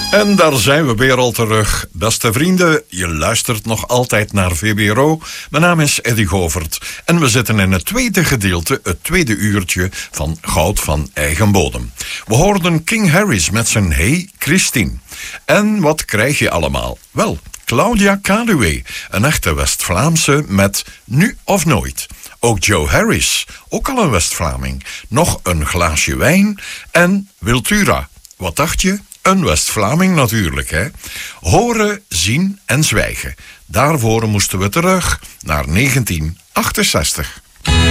En daar zijn we weer al terug. Beste vrienden, je luistert nog altijd naar VBRO. Mijn naam is Eddy Govert. En we zitten in het tweede gedeelte, het tweede uurtje van Goud van Eigen Bodem. We hoorden King Harris met zijn Hey Christine. En wat krijg je allemaal? Wel, Claudia Kaluwe, een echte West-Vlaamse met Nu of Nooit. Ook Joe Harris, ook al een West-Vlaming. Nog een glaasje wijn en Wiltura. Wat dacht je? Een West-Vlaming natuurlijk, hè? Horen, zien en zwijgen. Daarvoor moesten we terug naar 1968.